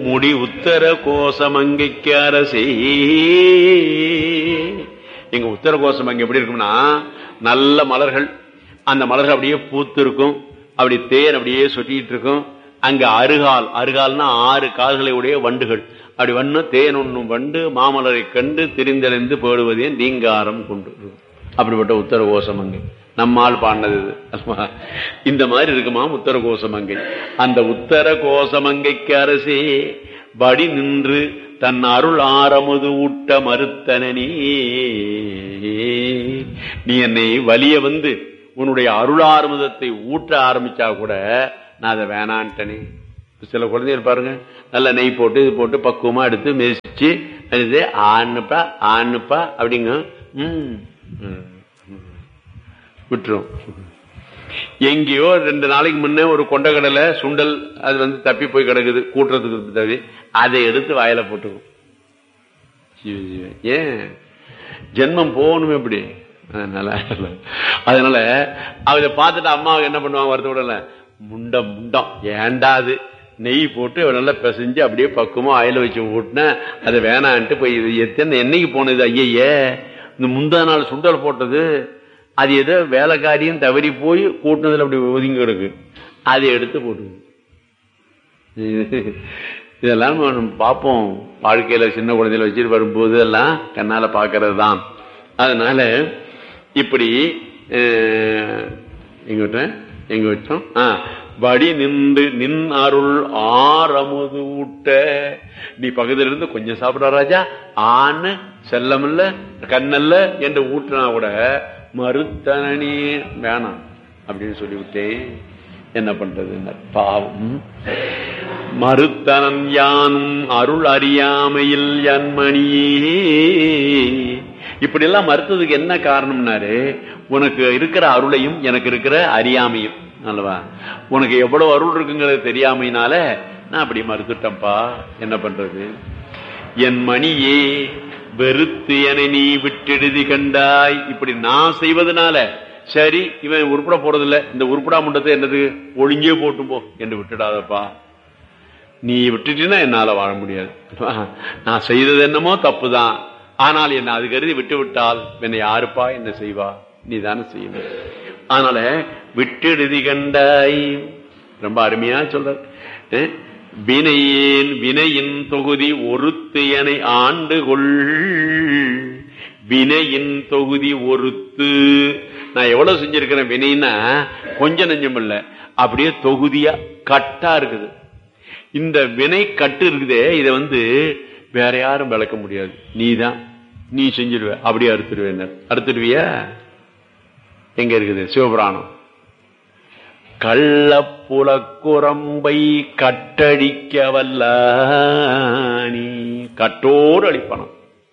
முடி உத்தர கோசமங்கைக்கு அரசே. எங்க உத்தர கோசமங்கை எப்படி இருக்கும்னா, நல்ல மலர்கள், அந்த மலர்கள் அப்படியே பூத்து இருக்கும், அப்படி தேன் அப்படியே சொட்டிட்டு இருக்கும். அங்க அருகால், அருகால்னா 6 கால்களை உடைய வண்டுகள் அப்படி வண்ணு தேன் ஒண்ணும் வண்டு மாமலரை கண்டு திரிந்தடைந்து போடுவதே நீங்காரம் கொண்டு. அப்படிப்பட்ட உத்தர கோசமங்கை நம்மால் பாடினது. இந்த மாதிரி இருக்குமா உத்தர கோசமங்கை. அந்த உத்தர கோசமங்கைக்கு அரசே வடி நின்று தன் அருள் ஆரமுது ஊட்ட மறுத்தனே. நீ என்னை வலிய வந்து உன்னுடைய அருளாரமுதத்தை ஊட்ட ஆரம்பிச்சா கூட நான் அதை வேணான்ட்டனே. சில குழந்தைகள் பாருங்க, நல்ல நெய் போட்டு இது போட்டு பக்குவமா எடுத்து மெதிச்சு ஆணுப்பா ஆணுப்பா அப்படிங்க விட்டுரும். எங்கேயோ 2 நாளைக்கு முன்னே ஒரு கொண்டக்கடலை சுண்டல் அது வந்து தப்பி போய் கிடக்குது, கூட்டுறதுக்கு தவி அதை எடுத்து வாயில போட்டுக்கும். ஏன் ஜென்மம் போகணுமே எப்படி? அதனால அதை பார்த்துட்டு அம்மாவுக்கு என்ன பண்ணுவாங்க, வருத்தப்படல, முண்டம் முண்டம் ஏண்டாது நெய் போட்டு நல்லா பிசைஞ்சு அப்படியே பக்குவமா ஆயில வச்சு ஊட்டின அதை வேணான்ட்டு போய் எத்தனை என்னைக்கு போனது ஐயே, இந்த முந்தா நாள் சுண்டல் போட்டது அது ஏதோ வேலைக்காரியும் தவறி போய் கூட்டினதுல அப்படி ஒதுங்கி கிடக்கு, அதை எடுத்து போட்டு. இதெல்லாம் பார்ப்போம் வாழ்க்கையில, சின்ன குழந்தையில வச்சுட்டு வரும்போது எல்லாம் கண்ணால பாக்கிறது தான். அதனால இப்படி எங்க விட்டோம், வடி நின்று நின் அருள் ஆரமுது ஊட்ட. நீ பக்கத்துல இருந்து கொஞ்சம் சாப்பிட ராஜா, ஆண் செல்லமில்ல கண்ணல்ல என்று ஊட்டினா கூட மறுத்தனே வேணாம் அப்படின்னு சொல்லிவிட்டேன். என்ன பண்றது பாவம். மறுத்தனன் யானும் அருள் அறியாமையில் என்மணியே. இப்படி எல்லாம் மறுத்ததுக்கு என்ன காரணம்னாரு, உனக்கு இருக்கிற அருளையும் எனக்கு இருக்கிற அறியாமையும் அல்லவா, உனக்கு எவ்வளவு அருள் இருக்குங்கிறது தெரியாமையினால நான் அப்படி மறுத்துட்டேன்ப்பா. என்ன பண்றது. என் மணியே வெறுத்து என நீ விட்டெழுதி கண்டாய். இப்படி நான் செய்வதனால சரி இவன் உருப்பட போறதில்லை, இந்த உருப்படா முண்டத்தை என்னது ஒழுங்கே போட்டு போ என்று விட்டுடாதப்பா. நீ விட்டுட்டீன்னா என்னால வாழ முடியாது. நான் செய்தது என்னமோ தப்புதான், ஆனால் என்ன அது கருதி விட்டு விட்டால் என்னை யாருப்பா என்ன செய்வா, நீ தானே செய்யணும். அதனால விட்டெழுதி கண்டாய் ரொம்ப அருமையா சொல்ற. வினையேன் வினையின் தொகுதி ஒருத்து என ஆண்டு கொள். வினையின் தொகுதி ஒருத்து. நான் எவ்வளவு செஞ்சிருக்கிறேன் வினைன்னா கொஞ்சம் நெஞ்சம் இல்ல, அப்படியே தொகுதியா கட்டா இருக்குது. இந்த வினை கட்டு இருக்குதே, இதை வந்து வேற யாரும் விளக்க முடியாது, நீதான் நீ செஞ்சிருவ. அப்படியே அறுத்துடுவேன். அறுத்துடுவியா? எங்க இருக்குது சிவபுராணம். கள்ளப்புலக்குரம்பை கட்டடிக்க வல்லானி. கட்டோடு அழிப்பனம்.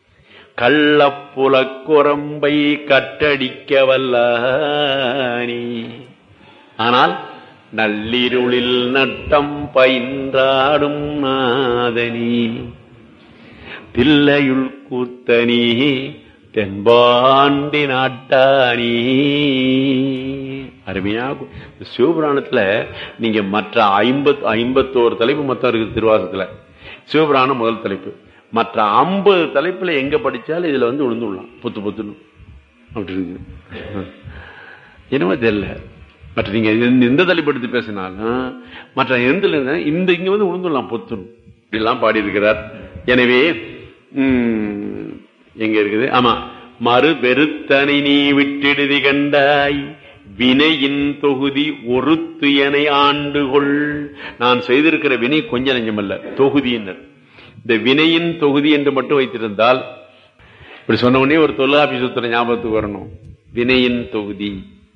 கள்ளப்புலக்குரம்பை கட்டடிக்க வல்லானி. ஆனால் நள்ளிருளில் நட்டம் பயின்றாடும் நாதனி. தில்லையுள் கூத்தனி தென்பாண்டி நாட்டானி. அருமையா சிவபுராணத்துல நீங்க மற்ற 51 தலைப்பு மொத்தம் இருக்கு திருவாசகத்துல. சிவபுராணம் முதல் தலைப்பு. மற்ற 50 தலைப்புல எங்க படிச்சாலும் இதுல வந்து விழுந்துடலாம் புத்து புத்துன்னு அப்படி இருக்கு. என்னமோ தெரியல. மற்ற நீங்க எந்த தலைப்பு எடுத்து பேசினாலும் மற்ற எந்த இந்த இங்க வந்து விழுந்துடலாம் பொத்துன்னு இப்படிலாம் பாடி இருக்கிறார். எனவே எங்க இருக்குது? ஆமா, மறு வெறுத்தனை நீ விட்டெழுதி கண்டாய். வினையின் தொகுதி ஒருத்து என ஆண்டுகொள். நான் செய்திருக்கிற வினை கொஞ்ச நெஞ்சமல்ல, தொகுதியினர். இந்த வினையின் தொகுதி என்று மட்டும் வைத்திருந்தால், இப்படி சொன்ன உடனே ஒரு தொல்காப்பி சூத்திரம் ஞாபகத்துக்கு வரணும். வினையின் தொகுதி,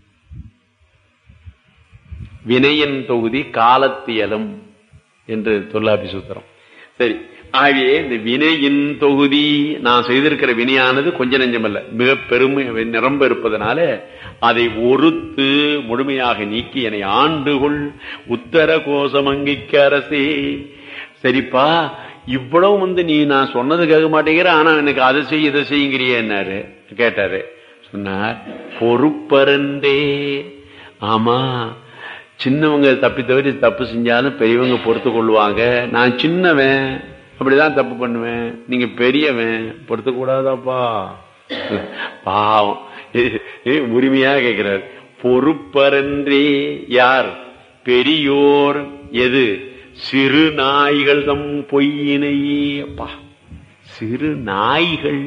வினையின் தொகுதி காலத்தியலும் என்று தொல்காப்பி சூத்திரம். சரி, ஆகவே இந்த வினையின் தொகுதி நான் செய்திருக்கிற வினையானது கொஞ்ச நெஞ்சமல்ல, மிக பெருமை நிரம்ப இருப்பதனால அதை ஒருத்து முழுமையாக நீக்கி என்னை ஆண்டுகொள். உத்தர கோசமங்கைக்கு அரசே. சரிப்பா, இவ்வளவு வந்து நீ நான் சொன்னது கேட்க மாட்டேங்கிற, ஆனா எனக்கு அதை செய் இதை செய்யுங்கிறியன்னாரு கேட்டாரு. சொன்னார் பொறுப்பரண்டே. ஆமா, சின்னவங்க தப்பி தவிர தப்பு செஞ்சாலும் பெரியவங்க பொறுத்து கொள்வாங்க. நான் சின்னவன் அப்படிதான் தப்பு பண்ணுவேன், நீங்க பெரியவன் பொறுத்து கூடாதாப்பா. பாவம் உரிமையா கேட்கிறார். பொறுப்பரன்றே யார் பெரியோர் எது சிறு நாய்கள் தம் பொய்யினையே. அப்பா, சிறு நாய்கள்,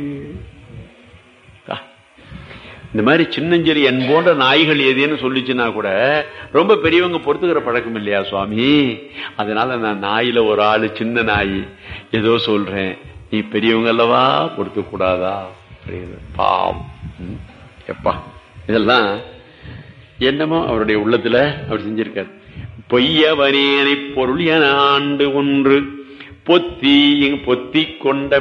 இந்த மாதிரி சின்னஞ்செறி என் போன்ற நாய்கள் எதுன்னு சொல்லிச்சுன்னா கூட ரொம்ப பெரியவங்க பொறுத்துக்கிற பழக்கம் இல்லையா சுவாமி. அதனால நான் நாயில ஒரு ஆளு சின்ன நாய் ஏதோ சொல்றேன், நீ பெரியவங்க அல்லவா பொறுத்து கூடாதா. பாவம் எப்பா, இதெல்லாம் என்னமோ அவருடைய உள்ளத்துல அவர் செஞ்சிருக்காரு. பொய்யவனேனை பொருள் என ஆண்டு ஒன்று பொத்தி கொண்ட